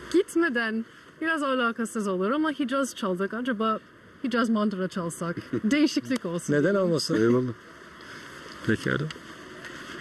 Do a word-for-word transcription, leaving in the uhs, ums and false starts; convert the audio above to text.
Gitmeden biraz alakasız olur ama Hicaz çaldık. Acaba Hicaz mandıra çalsak? Değişiklik olsun. Neden olmasın? Eyvallah. Pekala.